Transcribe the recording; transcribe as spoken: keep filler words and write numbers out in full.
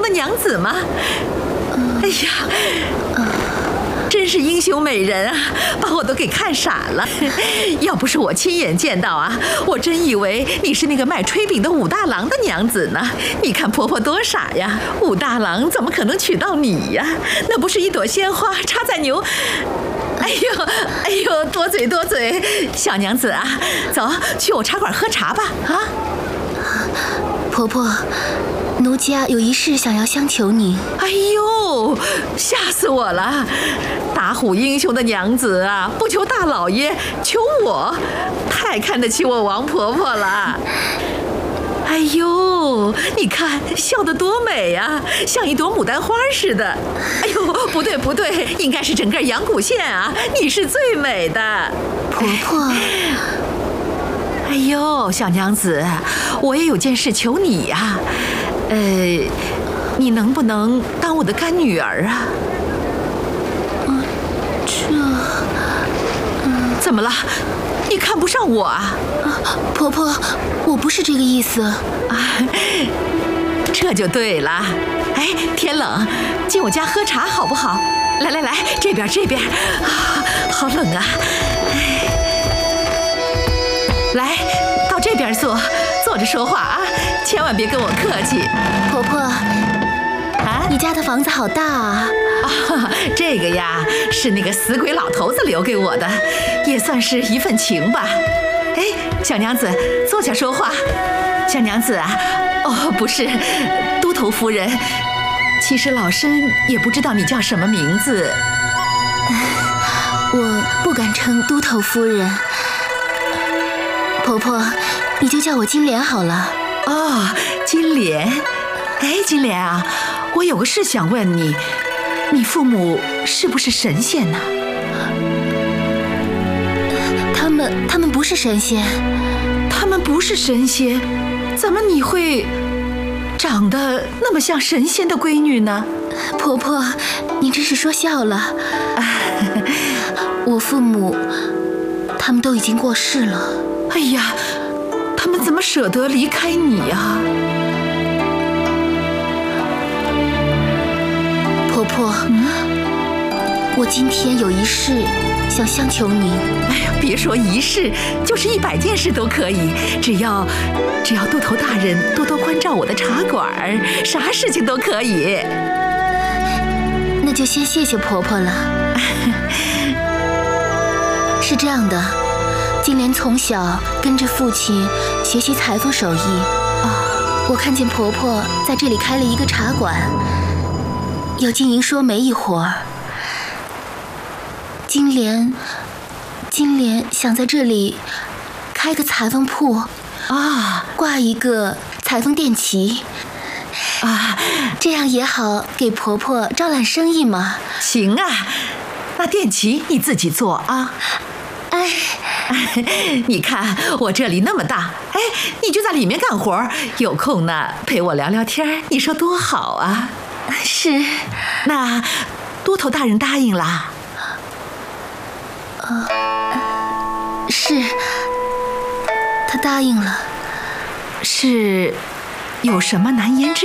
娘子吗？哎呀，真是英雄美人啊，把我都给看傻了。要不是我亲眼见到啊，我真以为你是那个卖炊饼的武大郎的娘子呢。你看婆婆多傻呀，武大郎怎么可能娶到你呀？那不是一朵鲜花插在牛……哎呦，哎呦，多嘴多嘴，小娘子啊，走去我茶馆喝茶吧。啊， 婆婆，奴家有一事想要相求你。 哎呦，吓死我了！打虎英雄的娘子啊，不求大老爷，求我，太看得起我王婆婆了。哎呦，你看笑得多美啊，像一朵牡丹花似的。哎呦，不对不对，应该是整个阳谷县啊，你是最美的。 婆婆， 哎呦，小娘子，我也有件事求你呀、啊，呃，你能不能当我的干女儿啊？ 嗯，这…… 嗯，怎么了？你看不上我啊？ 啊，婆婆，我不是这个意思。 啊，这就对了。哎，天冷，进我家喝茶好不好？来来来，这边这边。啊，好冷啊！哎，来，到这边坐，坐着说话啊，千万别跟我客气。 婆婆， 啊， 你家的房子好大啊！ 啊，这个呀，是那个死鬼老头子留给我的，也算是一份情吧。哎，小娘子，坐下说话。小娘子啊，哦，不是，都头夫人。其实老身也不知道你叫什么名字。 我不敢称都头夫人。婆婆，你就叫我金莲好了。 哦，金莲。哎，金莲啊，我有个事想问你，你父母是不是神仙呢？ 他们，他们不是神仙。 他们不是神仙，怎么你会长得那么像神仙的闺女呢？ 婆婆，你真是说笑了。我父母，他们都已经过世了。 哎呀，他们怎么舍得离开你呀？ 婆婆， 嗯， 我今天有一事想相求您。 哎呀，别说一事，就是一百件事都可以，只要只要都头大人多多关照我的茶馆，啥事情都可以。 那就先谢谢婆婆了。是这样的，金莲从小跟着父亲学习裁缝手艺啊，我看见婆婆在这里开了一个茶馆，有经营说媒一活儿。金莲，金莲想在这里开个裁缝铺啊， 挂一个裁缝店旗啊， 这样也好给婆婆招揽生意嘛。 行啊，那店旗你自己做啊。 哎， 你看我这里那么大，哎，你就在里面干活，有空呢陪我聊聊天，你说多好啊。 是， 那都头大人答应啦？ 呃，是，他答应了。 是有什么难言之